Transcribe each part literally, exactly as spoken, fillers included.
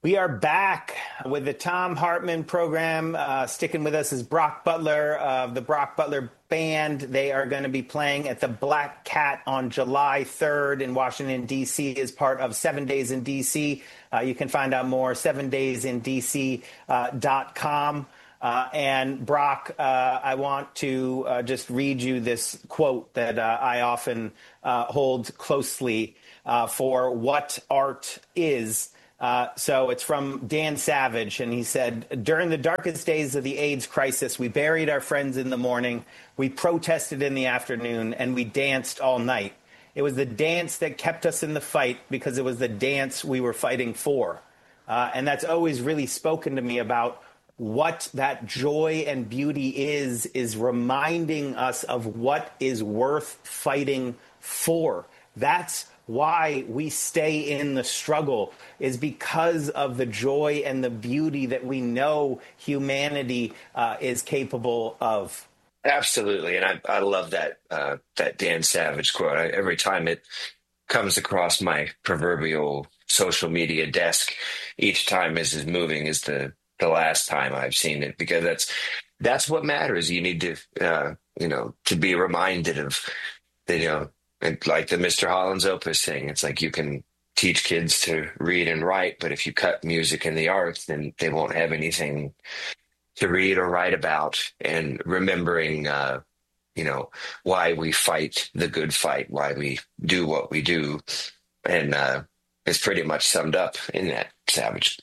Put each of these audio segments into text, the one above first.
We are back with the Thom Hartmann program. Uh, sticking with us is Brock Butler of the Brock Butler Band. They are going to be playing at the Black Cat on July third in Washington, D C as part of Seven Days in D C. Uh, you can find out more, seven days in d c dot com. Uh, and Brock, uh, I want to uh, just read you this quote that uh, I often uh, hold closely uh, for what art is. Uh, so it's from Dan Savage, and he said, during the darkest days of the AIDS crisis, we buried our friends in the morning, we protested in the afternoon, and we danced all night. It was the dance that kept us in the fight because it was the dance we were fighting for. Uh, and that's always really spoken to me about what that joy and beauty is, is reminding us of what is worth fighting for. That's why we stay in the struggle, is because of the joy and the beauty that we know humanity uh, is capable of. Absolutely. And I, I love that uh, that Dan Savage quote. I, every time it comes across my proverbial social media desk, each time as is moving is the, the last time I've seen it, because that's that's what matters. You need to, uh, you know, to be reminded of, you know, and like the Mister Holland's Opus thing, it's like you can teach kids to read and write, but if you cut music and the arts, then they won't have anything to read or write about. And remembering, uh, you know, why we fight the good fight, why we do what we do. And uh, it's pretty much summed up in that Savage.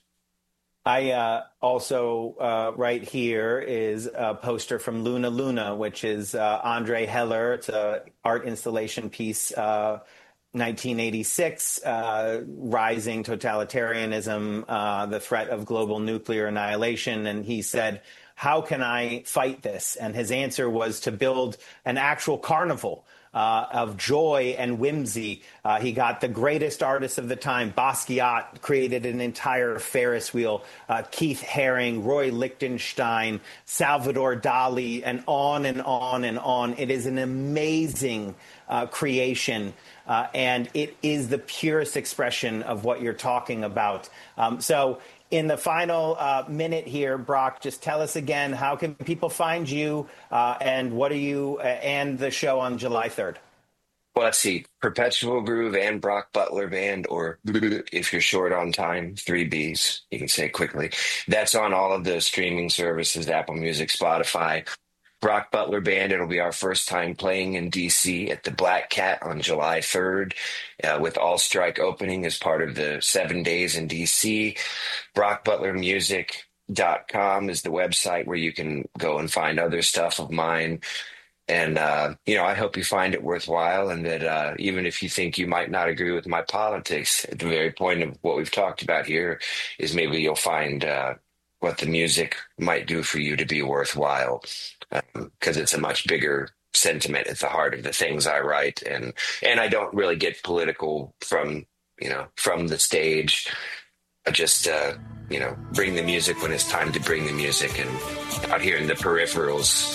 I uh, also, uh, right here is a poster from Luna Luna, which is uh, Andre Heller. It's an art installation piece, uh, nineteen eighty-six, uh, rising totalitarianism, uh, the threat of global nuclear annihilation. And he said, how can I fight this? And his answer was to build an actual carnival Uh, of joy and whimsy. Uh, he got the greatest artists of the time. Basquiat created an entire Ferris wheel. Uh, Keith Haring, Roy Lichtenstein, Salvador Dali, and on and on and on. It is an amazing uh, creation, uh, and it is the purest expression of what you're talking about. Um, so in the final uh, minute here, Brock, just tell us again, how can people find you uh, and what are you uh, and the show on July third? Well, let's see, Perpetual Groove and Brock Butler Band, or if you're short on time, three B's, you can say it quickly. That's on all of the streaming services, Apple Music, Spotify. Brock Butler Band, it'll be our first time playing in D C at the Black Cat on July third, uh, with All Strike opening as part of the Seven Days in D C. brock butler music dot com is the website where you can go and find other stuff of mine. And, uh, you know, I hope you find it worthwhile, and that uh, even if you think you might not agree with my politics, at the very point of what we've talked about here is maybe you'll find uh, what the music might do for you to be worthwhile, because um, it's a much bigger sentiment at the heart of the things I write. And, and I don't really get political from, you know, from the stage. I just, uh, you know, bring the music when it's time to bring the music, and out here in the peripherals,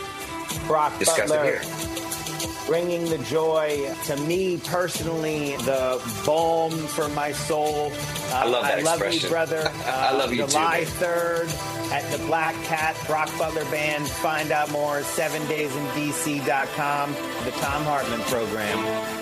Brock discuss Butler, it here. Bringing the joy, to me personally, the balm for my soul. Uh, I love that I love expression. you, brother. Uh, I love you July too. July third at the Black Cat, Brock Butler Band. Find out more, seven days in d c dot com, the Thom Hartmann program.